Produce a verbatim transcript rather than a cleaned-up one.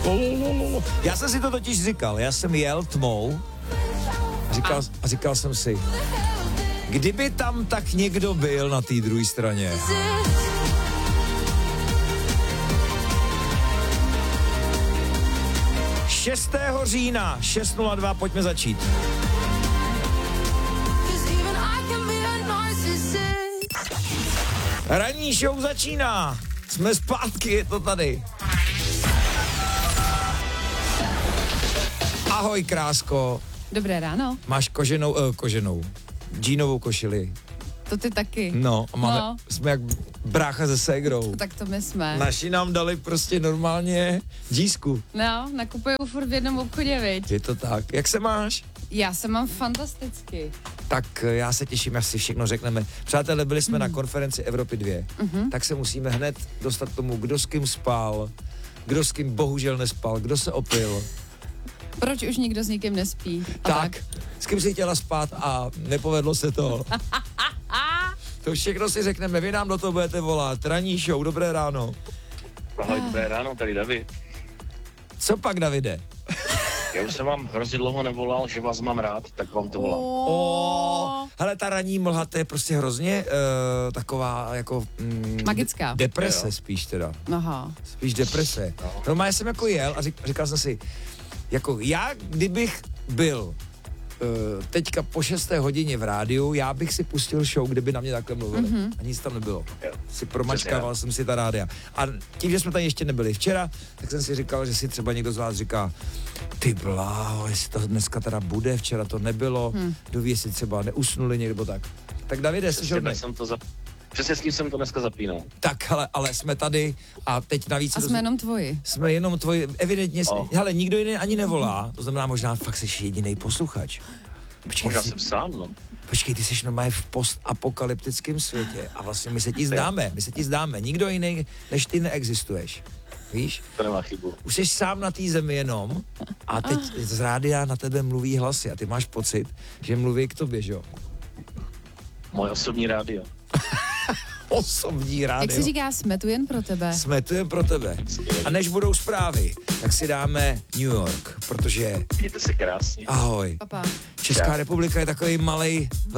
Já jsem si to totiž říkal, já jsem jel tmou a říkal, a říkal jsem si, kdyby tam tak někdo byl na té druhé straně. šestého října, šest nula dva, pojďme začít. Ranní show začíná. Jsme zpátky, je to tady. Ahoj, krásko. Dobré ráno. Máš koženou, uh, koženou, džínovou košili. To ty taky. No, a máme, No. jsme jak brácha se ségrou. Tak to my jsme. Naši nám dali prostě normálně džísku. No, nakupujou furt v jednom obchodě, viď? Je to tak. Jak se máš? Já se mám fantasticky. Tak eh, já se těším, až si všechno řekneme. Přátelé, byli jsme mm. na konferenci Evropy dva, mm-hmm. tak se musíme hned dostat k tomu, kdo s kým spal, kdo s kým bohužel nespal, kdo se opil. Proč už nikdo s nikým nespí? A Tak, tak, s kým si chtěla spát a nepovedlo se to. To všechno si řekneme, vy nám do toho budete volat. Ranní show, dobré ráno. Ahoj, dobré ráno, tady David. Co pak, Davide? Já už jsem vám hrozně dlouho nevolal, že vás mám rád, tak vám to volám. Oh. Hele, ta ranní mlha, to je prostě hrozně uh, taková jako... Mm, Magická. Deprese Jo. spíš teda. Aha. Spíš deprese. No, no já jsem jako jel a řík, říkal jsem si, jako já, kdybych byl uh, teďka po šesté hodině v rádiu, já bych si pustil show, kde by na mě takhle mluvili. Mm-hmm. A nic tam nebylo. Jo. Si promačkával jsem si ta rádia. A tím, že jsme tady ještě nebyli včera, tak jsem si říkal, že si třeba někdo z vás říká, ty bláho, jestli to dneska teda bude, včera to nebylo, hmm. doví, jestli třeba neusnuli někdo tak. Tak Davide, jsi hodnej. Jsem to za... Přesně s tím jsem to dneska zapínal. Tak, ale, ale jsme tady a teď navíc... A jsme jenom tvoji. Jsme jenom tvoji, evidentně, Oh. hele, nikdo jiný ani nevolá, to znamená možná fakt jsi jediný posluchač. Počkej, Možná ty, jsem sám, no. počkej, ty jsi normálně v postapokalyptickém světě a vlastně my se ti zdáme, my se ti zdáme, nikdo jiný než ty neexistuješ. Víš? To nemá chybu. Už jsi sám na té zemi jenom a teď z rádia na tebe mluví hlasy a ty máš pocit, že mluví k tobě, že jo? Moje osobní rádio. Osobní Jak rádio. se říká, jsme tu jen pro tebe. Jsme tu jen pro tebe. A než budou zprávy, tak si dáme New York, protože Mějte se krásně. ahoj. Papa. Česká republika je takový malej